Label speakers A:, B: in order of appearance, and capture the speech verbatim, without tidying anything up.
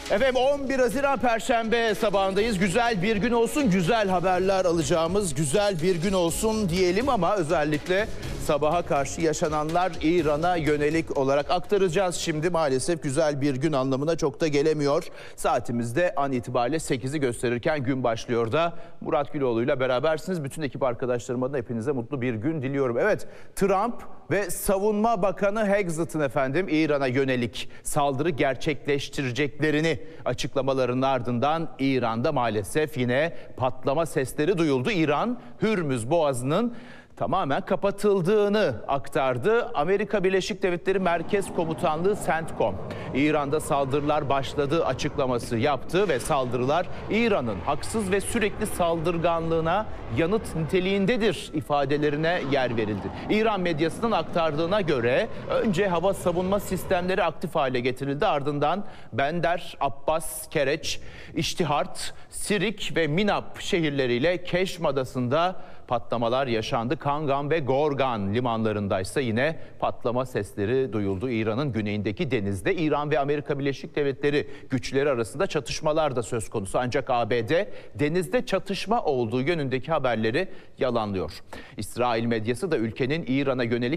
A: Efendim on bir Haziran Perşembe sabahındayız. Güzel bir gün olsun, güzel haberler alacağımız güzel bir gün olsun diyelim ama özellikle sabaha karşı yaşananlar İran'a yönelik olarak aktaracağız. Şimdi maalesef güzel bir gün anlamına çok da gelemiyor. Saatimizde an itibariyle sekizi gösterirken gün başlıyor da Murat Güloğlu ile berabersiniz. Bütün ekip arkadaşlarıma da hepinize mutlu bir gün diliyorum. Evet, Trump ve Savunma Bakanı Hegseth'in efendim İran'a yönelik saldırı gerçekleştireceklerini açıklamalarının ardından İran'da maalesef yine patlama sesleri duyuldu. İran, Hürmüz Boğazı'nın tamamen kapatıldığını aktardı. Amerika Birleşik Devletleri Merkez Komutanlığı CENTCOM, İran'da saldırılar başladığı açıklaması yaptı ve saldırılar İran'ın haksız ve sürekli saldırganlığına yanıt niteliğindedir ifadelerine yer verildi. İran medyasının aktardığına göre önce hava savunma sistemleri aktif hale getirildi. Ardından Bender, Abbas, Kereç, İştihart, Sirik ve Minab şehirleriyle Keşm Adası'nda patlamalar yaşandı. Kangan ve Gorgan limanlarındaysa yine patlama sesleri duyuldu. İran'ın güneyindeki denizde İran ve Amerika Birleşik Devletleri güçleri arasında çatışmalar da söz konusu. Ancak A B D denizde çatışma olduğu yönündeki haberleri yalanlıyor. İsrail medyası da ülkenin İran'a yönelik